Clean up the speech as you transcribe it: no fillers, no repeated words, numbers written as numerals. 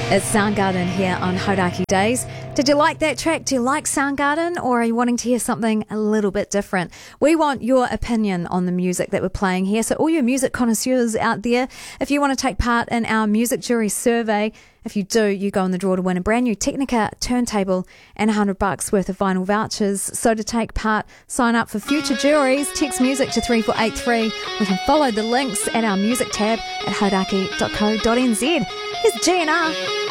It's Soundgarden here on Hodaki Days. Did you like that track? Do you like Soundgarden, or are you wanting to hear something a little bit different? We want your opinion on the music that we're playing here. So all your music connoisseurs out there, if you want to take part in our music jury survey, if you do, you go in the draw to win a brand new Technica turntable and $100 worth of vinyl vouchers. So to take part, sign up for future juries, text music to 3483. We can follow the links at our music tab at hodaki.co.nz. Here's GNR.